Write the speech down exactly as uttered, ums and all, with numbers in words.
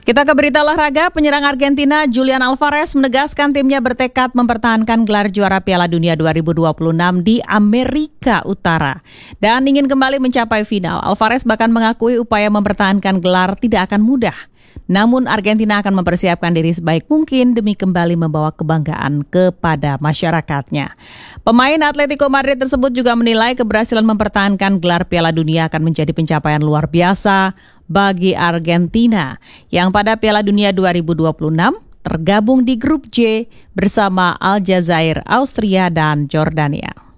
Kita ke berita olahraga. Penyerang Argentina Julian Alvarez menegaskan timnya bertekad mempertahankan gelar juara Piala Dunia dua ribu dua puluh enam di Amerika Utara dan ingin kembali mencapai final. Alvarez bahkan mengakui upaya mempertahankan gelar tidak akan mudah. Namun Argentina akan mempersiapkan diri sebaik mungkin demi kembali membawa kebanggaan kepada masyarakatnya. Pemain Atletico Madrid tersebut juga menilai keberhasilan mempertahankan gelar Piala Dunia akan menjadi pencapaian luar biasa bagi Argentina yang pada Piala Dunia dua ribu dua puluh enam tergabung di grup J bersama Aljazair, Austria, dan Jordania.